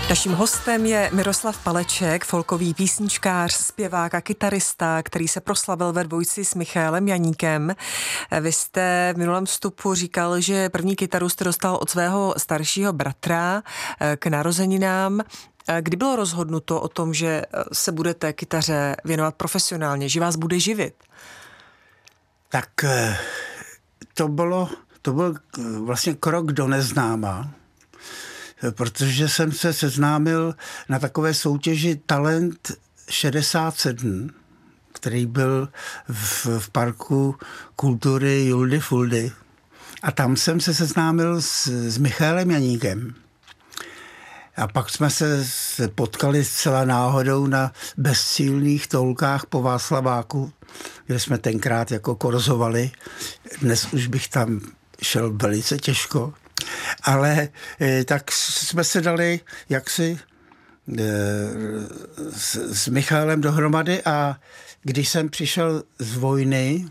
Naším hostem je Miroslav Paleček, folkový písničkář, zpěvák a kytarista, který se proslavil ve dvojici s Michaelem Janíkem. Vy jste v minulém vstupu říkal, že první kytaru jste dostal od svého staršího bratra k narozeninám. Kdy bylo rozhodnuto o tom, že se budete kytaře věnovat profesionálně, že vás bude živit? Tak to byl vlastně krok do neznáma, protože jsem se seznámil na takové soutěži Talent 67, který byl v parku kultury Juldy Fuldy. A tam jsem se seznámil s Michaelem Janíkem. A pak jsme se potkali zcela náhodou na bezcílných toulkách po Václaváku, kde jsme tenkrát jako korzovali. Dnes už bych tam šel velice těžko. Ale tak jsme se dali jaksi s Michaelem dohromady a když jsem přišel z vojny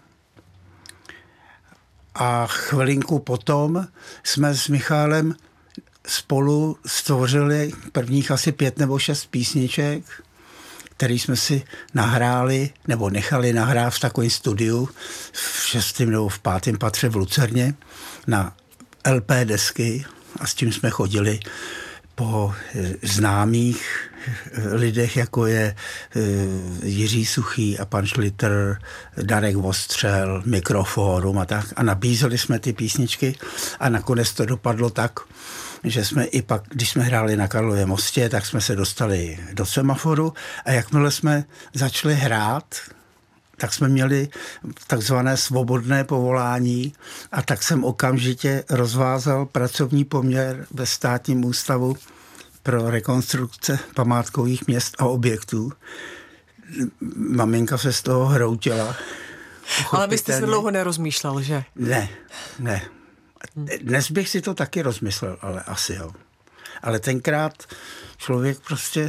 a chvilinku potom jsme s Michaelem spolu stvořili prvních asi 5 nebo 6 písniček, který jsme si nahráli nebo nechali nahrát v takovém studiu v 6. nebo v 5. patře v Lucerně na LP desky a s tím jsme chodili po známých lidech, jako je Jiří Suchý a pan Šlitr, Darek Vostřel, Mikroforum a tak. A nabízeli jsme ty písničky a nakonec to dopadlo tak, že jsme i pak, když jsme hráli na Karlově mostě, tak jsme se dostali do Semaforu a jakmile jsme začali hrát, tak jsme měli takzvané svobodné povolání a tak jsem okamžitě rozvázal pracovní poměr ve Státním ústavu pro rekonstrukce památkových měst a objektů. Maminka se z toho hroutila. Ale vy jste se dlouho nerozmýšlel, že? Ne. Dnes bych si to taky rozmyslel, ale asi jo. Ale tenkrát člověk prostě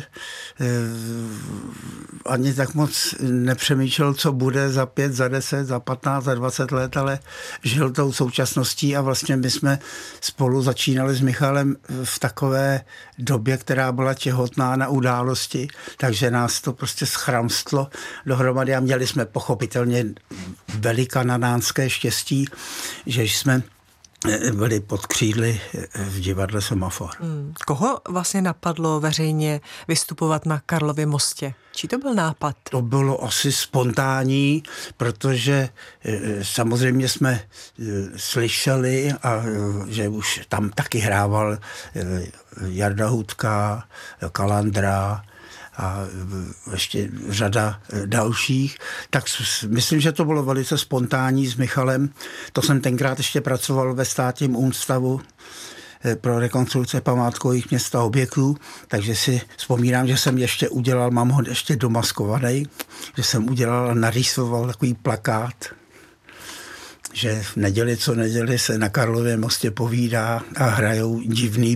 ani tak moc nepřemýšlel, co bude za 5, za 10, za 15, za 20 let, ale žil tou současností a vlastně my jsme spolu začínali s Michalem v takové době, která byla těhotná na události, takže nás to prostě schramstlo dohromady a měli jsme pochopitelně velikanadánské štěstí, že jsme byli pod křídly v divadle Semafor. Koho vlastně napadlo veřejně vystupovat na Karlově mostě? Čí to byl nápad? To bylo asi spontánní, protože samozřejmě jsme slyšeli, že už tam taky hrával Jarda Hudka, Kalandra a ještě řada dalších, tak myslím, že to bylo velice spontánní s Michalem. To jsem tenkrát ještě pracoval ve Státním ústavu pro rekonstrukce památkových měst a objektů, takže si vzpomínám, že jsem ještě udělal, mám ho ještě domaskovaný, že jsem udělal a narýsoval takový plakát, že v neděli co neděli se na Karlově mostě povídá a hrajou divný